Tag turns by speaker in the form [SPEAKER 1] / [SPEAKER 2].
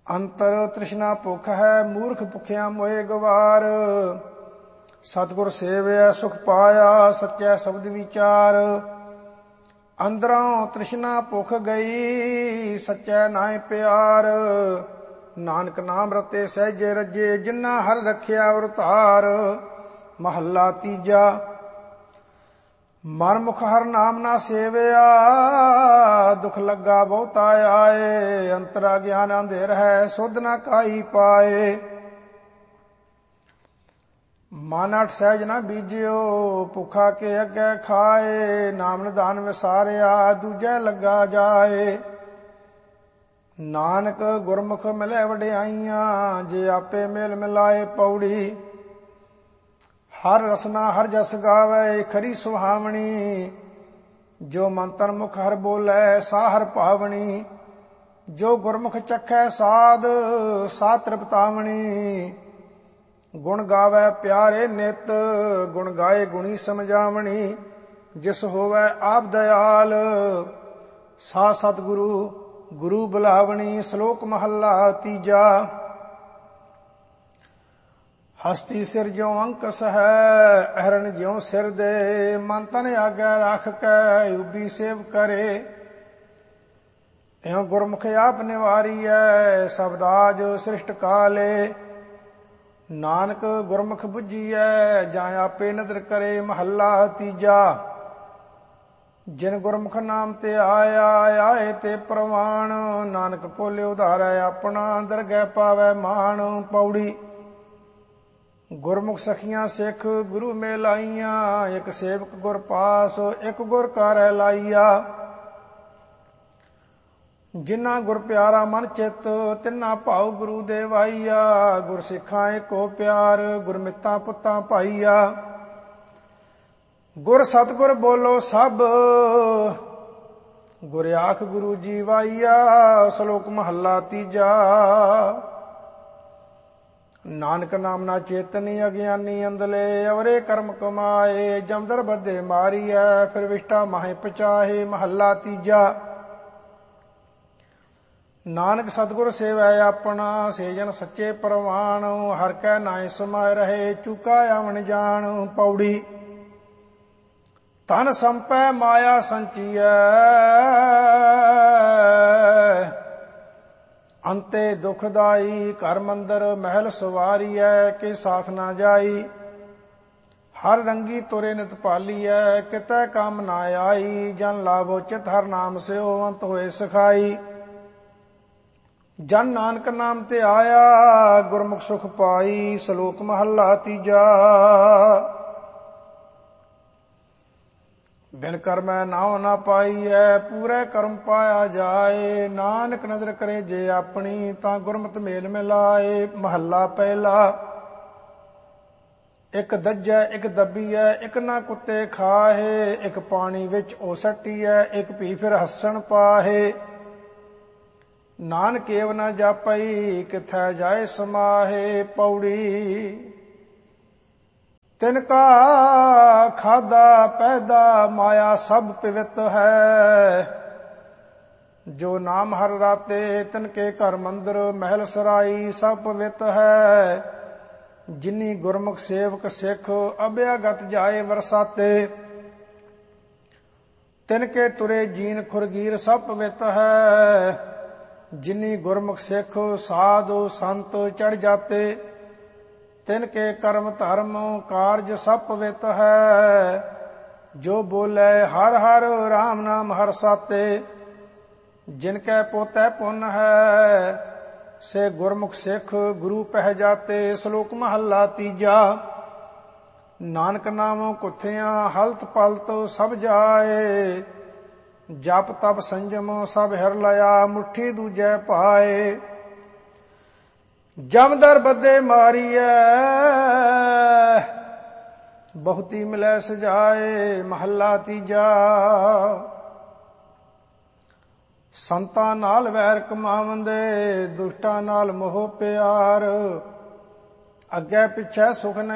[SPEAKER 1] ਅੰਤਰ ਤ੍ਰਿਸ਼ਨਾ ਭੁੱਖ ਹੈ, ਮੂਰਖ ਭੁੱਖਿਆ ਮੋਏ ਗਵਾਰ। ਸਤਿਗੁਰ ਸੇਵਿਆ ਸੁਖ ਪਾਇਆ, ਸੱਚਾ ਸ਼ਬਦ ਵਿਚਾਰ। ਅੰਦਰੋਂ ਤ੍ਰਿਸ਼ਨਾ ਭੁੱਖ ਗਈ, ਸੱਚਾ ਨਾਇ ਪਿਆਰ। ਨਾਨਕ ਨਾਮ ਰਤੇ ਸਹਿਜੇ ਰਜੇ, ਜਿਨ੍ਹਾਂ ਹਰ ਰੱਖਿਆ ਔਰ ਧਾਰ। ਮਹੱਲਾ ਤੀਜਾ। ਮਨ ਮੁਖ ਹਰ ਨਾਮ ਨਾ ਸੇਵਿਆ, ਦੁਖ ਲੱਗਾ ਬਹੁਤਾ ਆਏ। ਅੰਤਰਾ ਗਿਆਨ ਅੰਧੇਰ ਹੈ, ਸੁਧ ਨਾ ਕਾਈ ਪਾਏ। ਮਨ ਅਠ ਸਹਿਜ ਨਾ ਬੀਜਿਓ, ਭੁੱਖਾ ਕੇ ਅੱਗੇ ਖਾਏ। ਨਾਮ ਨਿਧਾਨ ਵਿਸਾਰਿਆ, ਦੂਜੈ ਲੱਗਾ ਜਾਏ। ਨਾਨਕ ਗੁਰਮੁਖ ਮਿਲੇ ਵਡਿਆਈਆਂ, ਜੇ ਆਪੇ ਮੇਲ ਮਿਲਾਏ। ਪੌੜੀ। ਹਰ ਰਸਨਾ ਹਰ ਜਸ ਗਾਵੇ, ਖਰੀ ਸੁਹਾਵਣੀ। ਜੋ ਮੰਤਰ ਮੁਖ ਹਰ ਬੋਲੇ, ਸਾ ਹਰ ਭਾਵਣੀ। ਜੋ ਗੁਰਮੁਖ ਚਖੈ ਸਾਧ, ਸਾ ਤ੍ਰਿਪਤਾਵਣੀ। ਗੁਣ ਗਾਵੇ ਪਿਆਰੇ ਨਿਤ, ਗੁਣ ਗਾਏ ਗੁਣੀ ਸਮਝਾਵਣੀ। ਜਿਸ ਹੋਵੇ ਆਪ ਦਇਆਲ, ਸਾ ਸਤਿਗੁਰੂ ਗੁਰੂ ਬੁਲਾਵਣੀ। ਸ਼ਲੋਕ ਮਹੱਲਾ ਤੀਜਾ। ਹਸਤੀ ਸਿਰ ਜਿਉ ਅੰਕਸ ਹੈ, ਅਹਰਣ ਜਿਉ ਸਿਰ ਦੇ। ਮਨ ਤਨ ਆਗੇ ਰੱਖ ਕੇ, ਉਬੀ ਸੇਵ ਕਰੇ। ਇਉ ਗੁਰਮੁਖ ਆਪ ਨਿਵਾਰੀਐ, ਸਭ ਰਾਜ ਸ੍ਰਿਸ਼ਟ ਕਾਲੇ। ਨਾਨਕ ਗੁਰਮੁਖ ਬੁੱਝੀਐ, ਜਾਂ ਆਪੇ ਨਦਰ ਕਰੇ। ਮਹੱਲਾ ਤੀਜਾ। ਜਿਨ ਗੁਰਮੁਖ ਨਾਮ ਤੇ ਆਇਆ, ਆਏ ਤੇ ਪ੍ਰਵਾਣ। ਨਾਨਕ ਕੋਲੇ ਉਧਾਰੈ ਆਪਣਾ, ਦਰਗਹਿ ਪਾਵੈ ਮਾਣ। ਪੌੜੀ। ਗੁਰਮੁਖ ਸਖੀਆਂ ਸਿੱਖ ਗੁਰੂ ਮੇਲ ਆਈਆਂ। ਇੱਕ ਸੇਵਕ ਗੁਰ ਪਾਸ, ਇੱਕ ਗੁਰ ਕਾਰੈ ਲਾਈਆ। ਜਿਨ੍ਹਾਂ ਗੁਰ ਪਿਆਰਾ ਮਨ ਚਿੱਤ, ਤਿੰਨਾ ਭਾਉ ਗੁਰੂ ਦੇਵਾਈਆ। ਗੁਰ ਸਿੱਖਾਂ ਏਕੋ ਪਿਆਰ, ਗੁਰਮਿਤਾਂ ਪੁੱਤਾਂ ਭਾਈਆ। ਗੁਰ ਸਤਿਗੁਰ ਬੋਲੋ ਸਭ, ਗੁਰ ਆਖ ਗੁਰੂ ਜੀ ਵਾਈਆ। ਸ਼ਲੋਕ ਮਹੱਲਾ ਤੀਜਾ। ਨਾਨਕ ਨਾਮ ਨਾ ਚੇਤਨੀ, ਅਗਿਆਨੀ ਅੰਧਲੇ। ਅਵਰੇ ਕਰਮ ਕਮਾਏ, ਜਮਦਰ ਬੱਧੇ ਮਾਰੀਐ। ਫਿਰ ਵਿਸ਼ਟਾ ਮਾਹੇ ਪਚਾਹੇ। ਮਹੱਲਾ ਤੀਜਾ। ਨਾਨਕ ਸਤਿਗੁਰ ਸੇਵੈ ਆਪਣਾ, ਸੇਜਨ ਸੱਚੇ ਪ੍ਰਵਾਣ। ਹਰ ਕੈ ਨਾਇ ਸਮਾਇ ਰਹੇ, ਚੁਕਾ ਆਵਣ ਜਾਣ। ਪੌੜੀ। ਤਨ ਸੰਪੈ ਮਾਇਆ ਸੰਚੀਐ, ਅੰਤੇ ਦੁਖਦਾਈ। ਘਰ ਮੰਦਰ ਮਹਿਲ ਸਵਾਰੀਐ, ਕਿ ਸਾਥ ਨਾ ਜਾਈ। ਹਰ ਰੰਗੀ ਤੁਰੇ ਨਿਤ ਪਾਲੀਐ, ਕਿਤੈ ਕੰਮ ਨਾ ਆਈ। ਜਨ ਲਾਭੋ ਚਿਤ ਹਰ ਨਾਮ ਸਿਓ, ਅੰਤ ਹੋਏ ਸਖਾਈ। ਜਨ ਨਾਨਕ ਨਾਮ ਤੇ ਆਇਆ, ਗੁਰਮੁਖ ਸੁਖ ਪਾਈ। ਸ਼ਲੋਕ ਮਹੱਲਾ ਤੀਜਾ। ਬਿਨ ਕਰਮੈ ਨਾਉ ਨਾ ਪਾਈਐ, ਪੂਰੇ ਕਰਮ ਪਾਇਆ ਜਾਏ। ਨਾਨਕ ਨਦਰ ਕਰੇ ਜੇ ਆਪਣੀ, ਤਾਂ ਗੁਰਮਤਿ ਮੇਲ ਮਿਲਾਏ। ਮਹੱਲਾ ਪਹਿਲਾ। ਇੱਕ ਦੱਜੈ ਇੱਕ ਦੱਬੀਐ, ਇੱਕ ਨਾ ਕੁੱਤੇ ਖਾਹੇ। ਇੱਕ ਪਾਣੀ ਵਿੱਚ ਓ ਸੱਟੀਐ, ਇੱਕ ਭੀ ਫਿਰ ਹੱਸਣ ਪਾਹੇ। ਨਾਨਕ ਏਵ ਨਾ ਜਾਪਈ, ਕਿਥੈ ਜਾਏ ਸਮਾਹੇ। ਪੌੜੀ। ਤਿਨ ਕਾ ਖਾਦਾ ਪੈਦਾ, ਮਾਇਆ ਸਭ ਪਵਿੱਤ ਹੈ। ਜੋ ਨਾਮ ਹਰ ਰਾਤੇ, ਤਿਨ ਕੇ ਘਰ ਮੰਦਰ ਮਹਿਲ ਸਰਾਈ। ਸਭ ਪਵਿੱਤ ਹੈ। ਜਿਨੀ ਗੁਰਮੁਖ ਸੇਵਕ ਸਿੱਖ, ਅਭਿਆਗਤ ਜਾਏ ਵਰਸਾਤੇ। ਤਿਨ ਕੇ ਤੁਰੇ ਜੀਨ ਖੁਰਗੀਰ, ਸਭ ਪਵਿੱਤ ਹੈ। ਜਿਨੀ ਗੁਰਮੁਖ ਸਿੱਖ, ਸਾਧੂ ਸੰਤ ਚੜ ਜਾਤੇ। ਤਿਨ ਕੇ ਕਰਮ ਧਰਮ ਕਾਰਜ ਸਭ ਪਵਿੱਤ ਹੈ। ਜੋ ਬੋਲੇ ਹਰ ਹਰ ਰਾਮ ਨਾਮ ਹਰ ਸਾਤੇ। ਜਿਨ ਕੈ ਪੋਤੈ ਪੁੰਨ ਹੈ, ਸੇ ਗੁਰਮੁਖ ਸਿੱਖ ਗੁਰੂ ਪਹਿ ਜਾਤੇ। ਸ਼ਲੋਕ ਮਹੱਲਾ ਤੀਜਾ। ਨਾਨਕ ਨਾਮੋ ਕੁੱਥਿਆਂ, ਹਲਤ ਪਲਤ ਸਭ ਜਾਏ। ਜਪ ਤਪ ਸੰਜਮ ਸਭ ਹਿਰ ਲਿਆ, ਮੁੱਠੀ ਦੂਜੈ ਪਾਏ। ਜਮਦਰ ਬੱਧੇ ਮਾਰੀਐ, ਬਹੁਤੀ ਮਿਲੈ ਸਜਾਏ। ਮਹੱਲਾ ਤੀਜਾ। ਸੰਤਾਂ ਨਾਲ ਵੈਰ ਕਮਾਵੰਦੇ, ਦੁਸ਼ਟਾਂ ਨਾਲ ਮੋਹ ਪਿਆਰ। ਅੱਗੇ ਪਿੱਛੇ ਸੁਖ